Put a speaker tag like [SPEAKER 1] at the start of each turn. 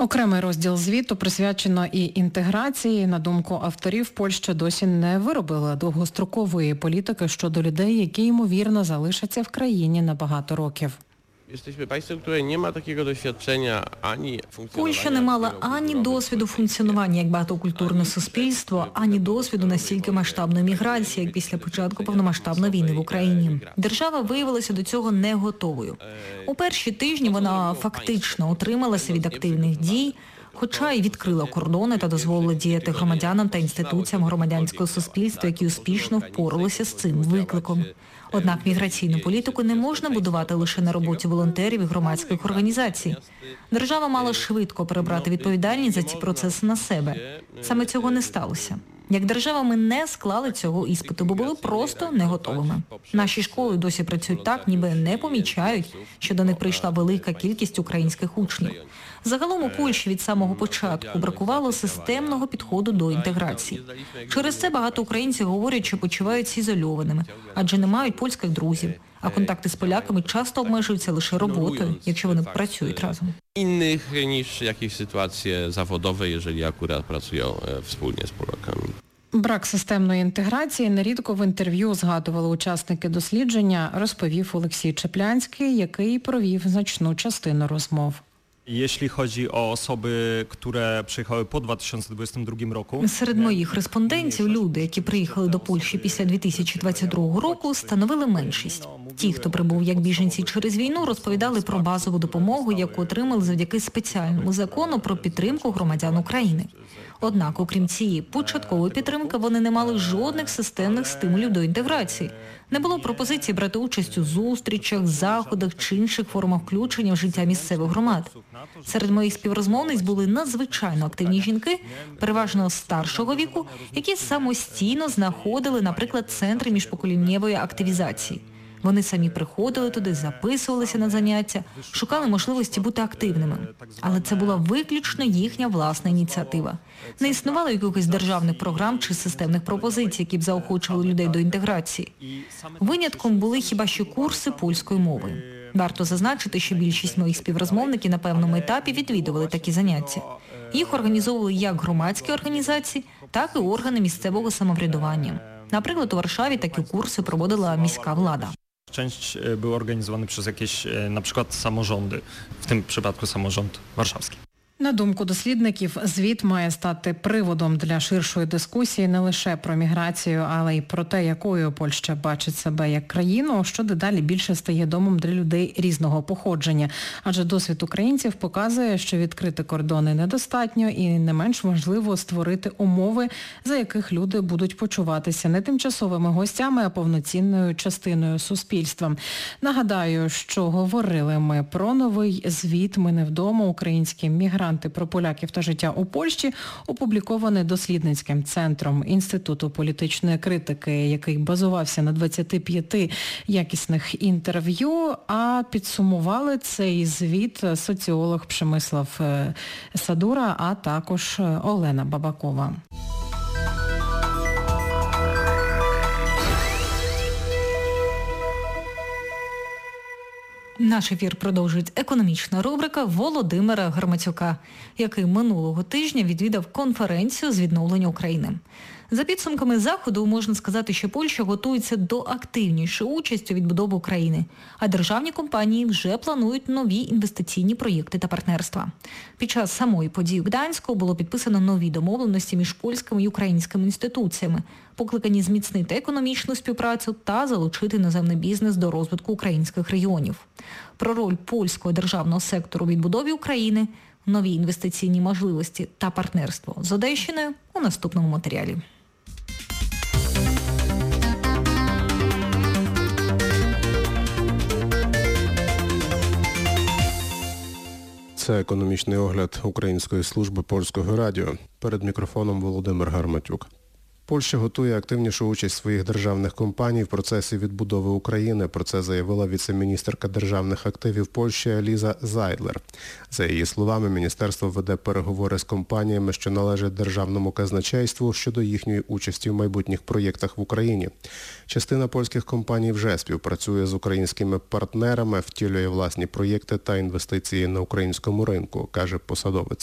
[SPEAKER 1] Окремий розділ звіту присвячено і інтеграції. На думку авторів, Польща досі не виробила довгострокової політики щодо людей, які, ймовірно, залишаться в країні на багато років.
[SPEAKER 2] Польща не мала ані досвіду функціонування як багатокультурне суспільство, ані досвіду настільки масштабної міграції, як після початку повномасштабної війни в Україні. Держава виявилася до цього не готовою. У перші тижні вона фактично утрималася від активних дій, хоча й відкрила кордони та дозволила діяти громадянам та інституціям громадянського суспільства, які успішно впоралися з цим викликом. Однак міграційну політику не можна будувати лише на роботі волонтерів і громадських організацій. Держава мала швидко перебрати відповідальність за ці процеси на себе. Саме цього не сталося. Як держава ми не склали цього іспиту, бо були просто не готовими. Наші школи досі працюють так, ніби не помічають, що до них прийшла велика кількість українських учнів. Загалом у Польщі від самого початку бракувало системного підходу до інтеграції. Через це багато українців говорять, що почуваються ізольованими, адже не мають польських друзів, а контакти з поляками часто обмежуються лише роботою, якщо вони працюють разом.
[SPEAKER 3] Innych niż jakieś sytuacje zawodowe, jeżeli akurat pracują wspólnie z Polakami.
[SPEAKER 1] Брак системної інтеграції нерідко в інтерв'ю згадували учасники дослідження, розповів Олексій Чеплянський, який провів значну частину розмов.
[SPEAKER 4] Jeśli chodzi o osoby, które przyjechały po 2022 roku.
[SPEAKER 2] Серед моїх респондентів люди, які приїхали до Польщі після 2022 року, становили меншість. Ті, хто прибув як біженці через війну, розповідали про базову допомогу, яку отримали завдяки спеціальному закону про підтримку громадян України. Однак, окрім цієї початкової підтримки, вони не мали жодних системних стимулів до інтеграції. Не було пропозицій брати участь у зустрічах, заходах чи інших формах включення в життя місцевих громад. Серед моїх співрозмовниць були надзвичайно активні жінки, переважно старшого віку, які самостійно знаходили, наприклад, центри міжпоколіннєвої активізації. Вони самі приходили туди, записувалися на заняття, шукали можливості бути активними. Але це була виключно їхня власна ініціатива. Не існувало якихось державних програм чи системних пропозицій, які б заохочували людей до інтеграції. Винятком були хіба що курси польської мови. Варто зазначити, що більшість моїх співрозмовників на певному етапі відвідували такі заняття. Їх організовували як громадські організації, так і органи місцевого самоврядування. Наприклад, у Варшаві такі курси проводила міська влада.
[SPEAKER 4] Część były organizowane przez jakieś na przykład samorządy, w tym przypadku samorząd warszawski.
[SPEAKER 1] На думку дослідників, звіт має стати приводом для ширшої дискусії не лише про міграцію, але й про те, якою Польща бачить себе як країну, що дедалі більше стає домом для людей різного походження. Адже досвід українців показує, що відкрити кордони недостатньо і не менш важливо створити умови, за яких люди будуть почуватися не тимчасовими гостями, а повноцінною частиною суспільства. Нагадаю, що говорили ми про новий звіт «Ми не вдома. Українські мігранти про поляків та життя у Польщі», опублікований дослідницьким центром Інституту політичної критики, який базувався на 25 якісних інтерв'ю, а підсумували цей звіт соціолог Przemysław Sadura, а також Олена Бабакова.
[SPEAKER 2] Наш ефір продовжують економічна рубрика Володимира Громацюка, який минулого тижня відвідав конференцію з відновлення України. За підсумками заходу можна сказати, що Польща готується до активнішої участі у відбудові України, а державні компанії вже планують нові інвестиційні проєкти та партнерства. Під час самої події у Гданську було підписано нові домовленості між польськими і українськими інституціями, покликані зміцнити економічну співпрацю та залучити іноземний бізнес до розвитку українських регіонів. Про роль польського державного сектору у відбудові України, нові інвестиційні можливості та партнерство з Одещиною у наступному матеріалі.
[SPEAKER 5] Це економічний огляд Української служби Польського радіо. Перед мікрофоном Володимир Гарматюк. Польща готує активнішу участь своїх державних компаній в процесі відбудови України. Про це заявила віце-міністерка державних активів Польщі Еліза Зайдлер. За її словами, міністерство веде переговори з компаніями, що належать державному казначейству щодо їхньої участі в майбутніх проєктах в Україні. Частина польських компаній вже співпрацює з українськими партнерами, втілює власні проєкти та інвестиції на українському ринку, каже посадовець.